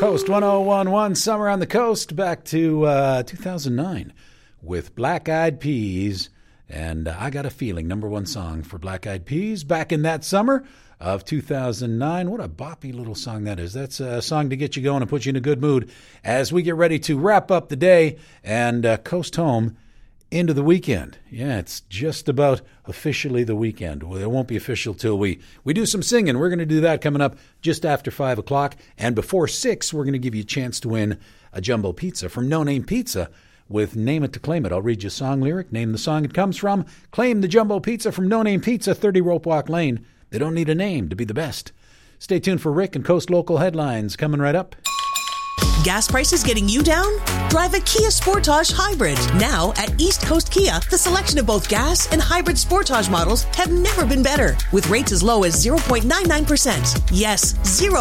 Coast 1011, Summer on the Coast, back to 2009 with Black Eyed Peas. And I Got a Feeling, number one song for Black Eyed Peas back in that summer of 2009. What a boppy little song that is. That's a song to get you going and put you in a good mood as we get ready to wrap up the day and coast home into the weekend. Yeah, it's just about officially the weekend. Well, it won't be official till we do some singing. We're going to do that coming up just after 5 o'clock. And before 6, we're going to give you a chance to win a jumbo pizza from No Name Pizza with Name It to Claim It. I'll read you a song lyric, name the song it comes from, claim the jumbo pizza from No Name Pizza, 30 Rope Walk Lane. They don't need a name to be the best. Stay tuned for Rick and Coast Local Headlines coming right up. Gas prices getting you down? Drive a Kia Sportage Hybrid. Now at East Coast Kia, the selection of both gas and hybrid Sportage models have never been better. With rates as low as 0.99%. Yes,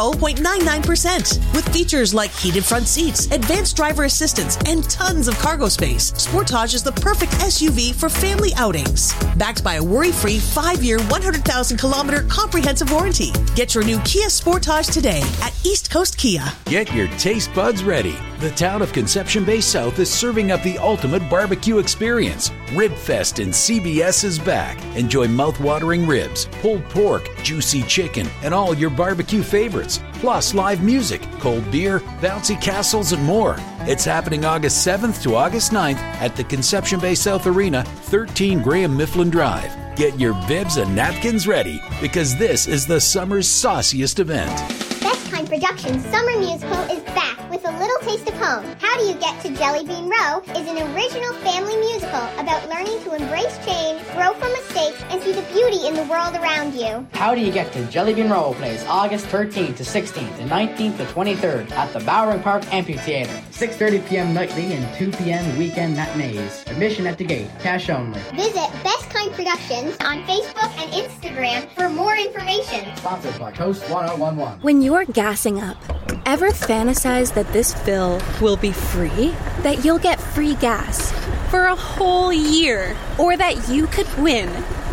0.99%. With features like heated front seats, advanced driver assistance, and tons of cargo space, Sportage is the perfect SUV for family outings. Backed by a worry-free 5-year, 100,000-kilometer comprehensive warranty. Get your new Kia Sportage today at East Coast Kia. Get your taste buds ready. The town of Conception Bay South is serving up the ultimate barbecue experience. Rib Fest in CBS is back. Enjoy mouth-watering ribs, pulled pork, juicy chicken, and all your barbecue favorites. Plus live music, cold beer, bouncy castles, and more. It's happening August 7th to August 9th at the Conception Bay South Arena, 13 Graham Mifflin Drive. Get your bibs and napkins ready because this is the summer's sauciest event. Best Kind Productions Summer Musical is back with a little taste of home. How Do You Get to Jelly Bean Row is an original family musical about learning to embrace change, grow from mistakes, and see the beauty in the world around you. How Do You Get to Jelly Bean Row plays August 13th to 16th and 19th to 23rd at the Bowering Park Amphitheater. 6:30 p.m. nightly and 2 p.m. weekend matinees. Admission at the gate. Cash only. Visit Best Kind Productions on Facebook and Instagram for more information. Sponsored by Coast 1011. When you're gassing up, ever fantasize that this fill will be free? That you'll get free gas for a whole year? Or that you could win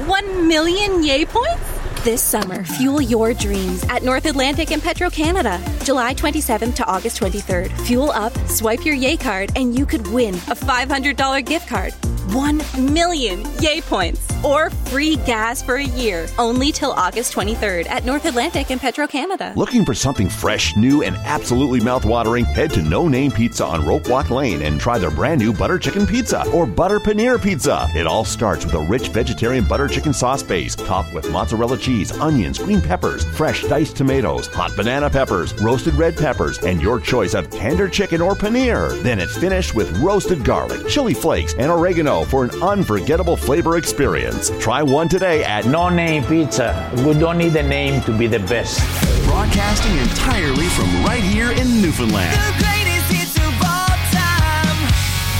1 million Yay points? This summer, fuel your dreams at North Atlantic and Petro-Canada. July 27th to August 23rd. Fuel up, swipe your Yay card, and you could win a $500 gift card. 1 million Yay points or free gas for a year. Only till August 23rd at North Atlantic and Petro-Canada. Looking for something fresh, new, and absolutely mouth-watering? Head to No Name Pizza on Rope Walk Lane and try their brand new butter chicken pizza or butter paneer pizza. It all starts with a rich vegetarian butter chicken sauce base topped with mozzarella cheese, onions, green peppers, fresh diced tomatoes, hot banana peppers, roasted red peppers, and your choice of tender chicken or paneer. Then it's finished with roasted garlic, chili flakes, and oregano for an unforgettable flavor experience. Try one today at No Name Pizza. We don't need a name to be the best. Broadcasting entirely from right here in Newfoundland. The greatest hits of all time.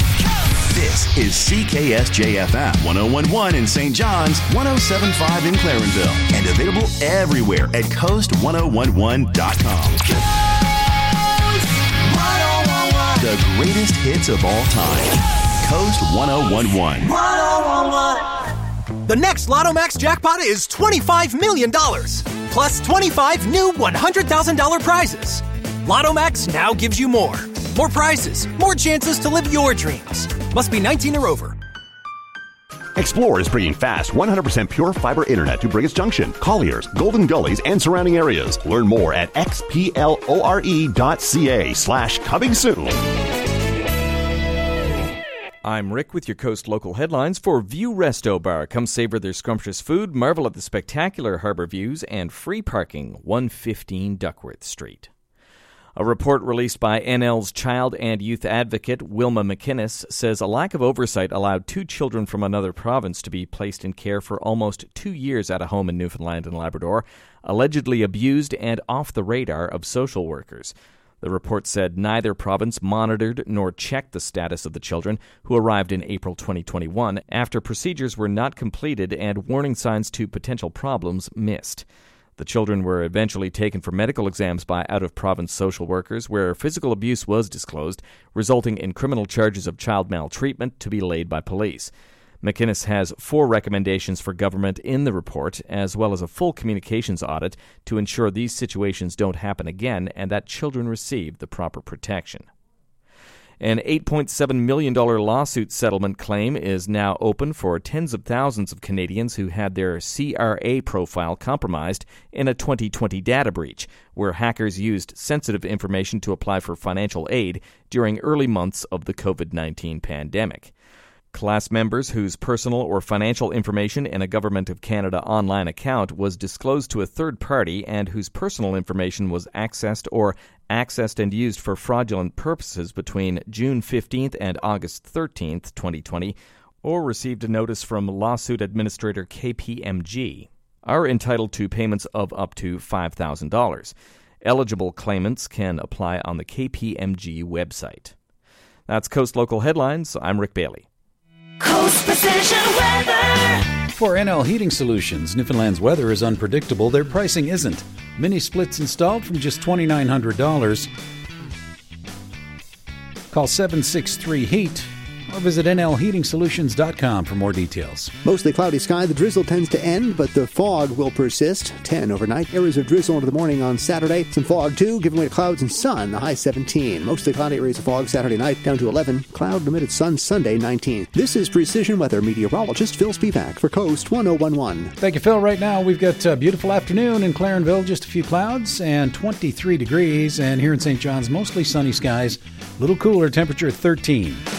This is CKSJ-FM 1011 in St. John's, 1075 in Clarenville, and available everywhere at coast1011.com. Coast 1011. The greatest hits of all time. Coast 1011. 1011. The next Lotto Max jackpot is $25 million, plus 25 new $100,000 prizes. Lotto Max now gives you more. More prizes, more chances to live your dreams. Must be 19 or over. Explore is bringing fast 100% pure fiber internet to Brigus Junction, Colliers, Golden Gullies, and surrounding areas. Learn more at xplore.ca/coming soon. I'm Rick with your Coast Local Headlines for View Resto Bar. Come savor their scrumptious food, marvel at the spectacular harbor views, and free parking, 115 Duckworth Street. A report released by NL's child and youth advocate Wilma McInnes says a lack of oversight allowed 2 children from another province to be placed in care for almost 2 years at a home in Newfoundland and Labrador, allegedly abused and off the radar of social workers. The report said neither province monitored nor checked the status of the children, who arrived in April 2021 after procedures were not completed and warning signs to potential problems missed. The children were eventually taken for medical exams by out-of-province social workers, where physical abuse was disclosed, resulting in criminal charges of child maltreatment to be laid by police. McInnes has 4 recommendations for government in the report, as well as a full communications audit to ensure these situations don't happen again and that children receive the proper protection. An $8.7 million lawsuit settlement claim is now open for tens of thousands of Canadians who had their CRA profile compromised in a 2020 data breach, where hackers used sensitive information to apply for financial aid during early months of the COVID-19 pandemic. Class members whose personal or financial information in a Government of Canada online account was disclosed to a third party and whose personal information was accessed and used for fraudulent purposes between June 15th and August 13th, 2020, or received a notice from lawsuit administrator KPMG, are entitled to payments of up to $5,000. Eligible claimants can apply on the KPMG website. That's Coast Local Headlines. I'm Rick Bailey. Coast Precision Weather. For NL Heating Solutions, Newfoundland's weather is unpredictable. Their pricing isn't. Mini splits installed from just $2,900. Call 763-HEAT or visit nlheatingsolutions.com for more details. Mostly cloudy sky. The drizzle tends to end, but the fog will persist. 10 overnight. Areas of drizzle into the morning on Saturday. Some fog, too, giving way to clouds and sun. The high 17. Mostly cloudy areas of fog Saturday night, down to 11. Cloud limited sun Sunday 19. This is Precision Weather meteorologist Phil Spivak for Coast 1011. Thank you, Phil. Right now, we've got a beautiful afternoon in Clarenville, just a few clouds and 23 degrees. And here in St. John's, mostly sunny skies. A little cooler, temperature 13.